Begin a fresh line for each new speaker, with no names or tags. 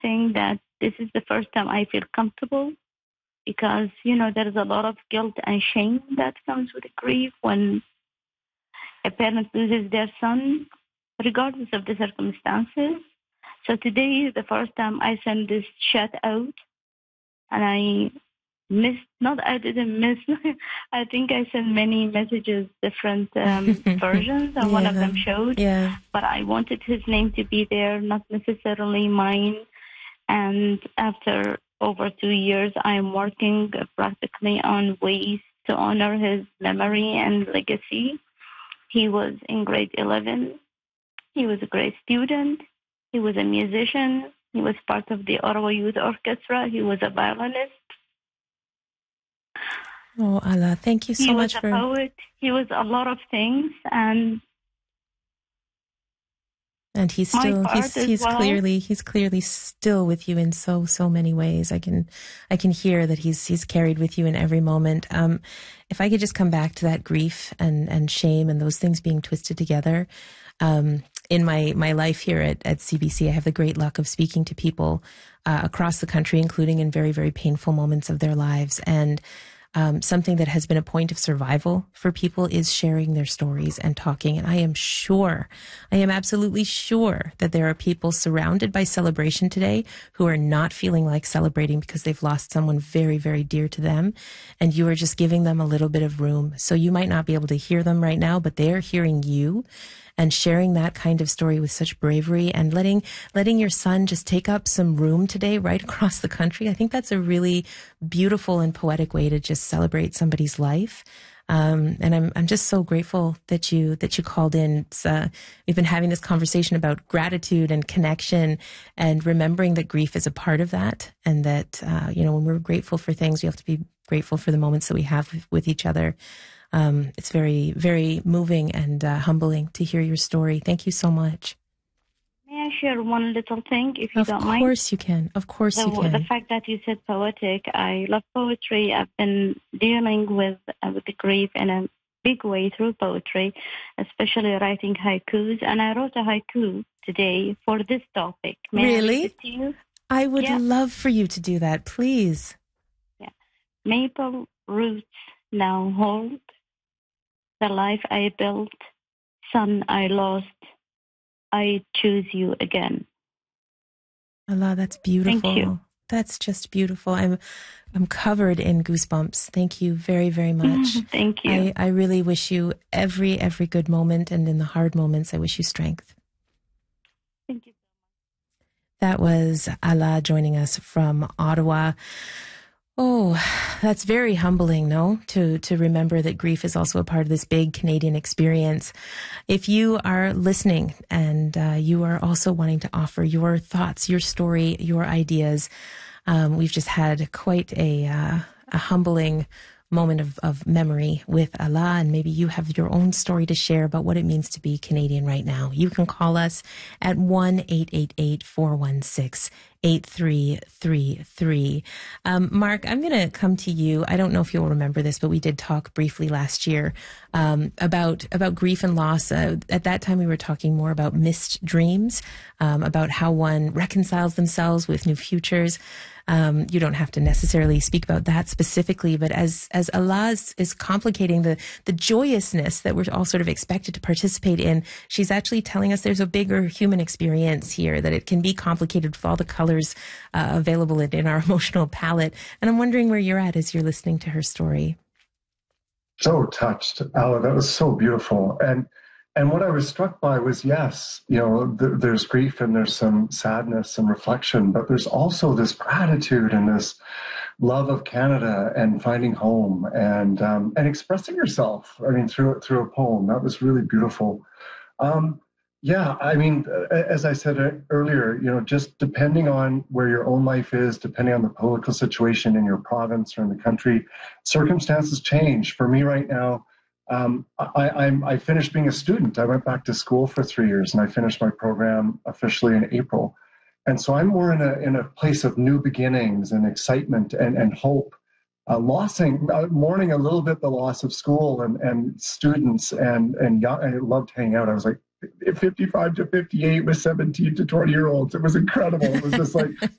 thing that this is the first time I feel comfortable because, there is a lot of guilt and shame that comes with grief when a parent loses their son, regardless of the circumstances. So today is the first time I send this chat out, and I didn't miss, I think I sent many messages, different versions, and one of them showed, but I wanted his name to be there, not necessarily mine. And after over 2 years, I am working practically on ways to honor his memory and legacy. He was in grade 11. He was a great student. He was a musician. He was part of the Ottawa Youth Orchestra. He was a violinist.
Oh, Allah, thank you so much for...
He was a poet. He was a lot of things, and
he's still he's clearly still with you in so many ways. I can hear that he's carried with you in every moment. If I could just come back to that grief and shame and those things being twisted together. In my life here at CBC, I have the great luck of speaking to people across the country, including in very, very painful moments of their lives. And something that has been a point of survival for people is sharing their stories and talking. And I am absolutely sure that there are people surrounded by celebration today who are not feeling like celebrating because they've lost someone very, very dear to them. And you are just giving them a little bit of room. So you might not be able to hear them right now, but they're hearing you. And sharing that kind of story with such bravery and letting your son just take up some room today right across the country. I think that's a really beautiful and poetic way to just celebrate somebody's life. And I'm just so grateful that you called in. We've been having this conversation about gratitude and connection and remembering that grief is a part of that. And that, when we're grateful for things, we have to be grateful for the moments that we have with each other. It's very, very moving and humbling to hear your story. Thank you so much.
May I share one little thing, if you don't mind?
Of course you can. Of course you can.
The fact that you said poetic, I love poetry. I've been dealing with the grief in a big way through poetry, especially writing haikus. And I wrote a haiku today for this topic. May I read it to you?
I would love for you to do that, please.
Yeah. Maple roots now hold the life I built, son I lost, I choose you again.
Allah, that's beautiful.
Thank you.
That's just beautiful. I'm covered in goosebumps. Thank you very, very much.
Thank you.
I really wish you every good moment, and in the hard moments, I wish you strength.
Thank you.
That was Allah joining us from Ottawa. Oh, that's very humbling, no? To remember that grief is also a part of this big Canadian experience. If you are listening and you are also wanting to offer your thoughts, your story, your ideas, we've just had quite a humbling moment of memory with Allah, and maybe you have your own story to share about what it means to be Canadian right now. You can call us at 1-888-416-8333. Mark, I'm going to come to you. I don't know if you'll remember this, but we did talk briefly last year about grief and loss. At that time, we were talking more about missed dreams, about how one reconciles themselves with new futures. You don't have to necessarily speak about that specifically, but as Allah is complicating the joyousness that we're all sort of expected to participate in, she's actually telling us there's a bigger human experience here, that it can be complicated with all the colors available in our emotional palette. And I'm wondering where you're at as you're listening to her story.
So touched, Allah. That was so beautiful. And what I was struck by was, yes, there's grief and there's some sadness and reflection, but there's also this gratitude and this love of Canada and finding home and expressing yourself. I mean, through a poem. That was really beautiful. As I said earlier, just depending on where your own life is, depending on the political situation in your province or in the country, circumstances change. For me right now, I finished being a student. I went back to school for 3 years, and I finished my program officially in April. And so I'm more in a place of new beginnings and excitement and hope. Mourning a little bit the loss of school and students and young, and I loved hanging out. I was like 55 to 58 with 17 to 20-year-olds. It was incredible. It was just like